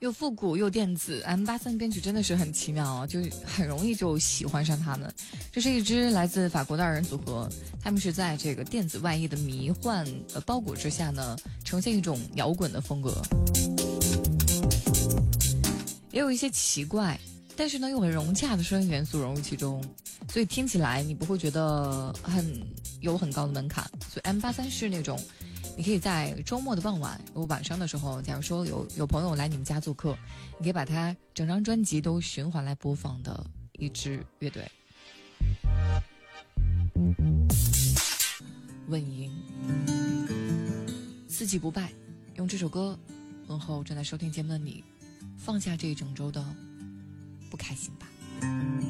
又复古又电子 ，M83 编曲真的是很奇妙啊，就很容易就喜欢上他们。这是一支来自法国的二人组合，他们是在这个电子外衣的迷幻包裹之下呢，呈现一种摇滚的风格，也有一些奇怪，但是呢又很融洽的声音元素融入其中，所以听起来你不会觉得有很高的门槛。所以 M83 是那种你可以在周末的傍晚，如果晚上的时候，假如说有朋友来你们家做客，你可以把他整张专辑都循环来播放的一支乐队。问营，四季不败，用这首歌问候正在收听节目的你，放下这一整周的不开心吧。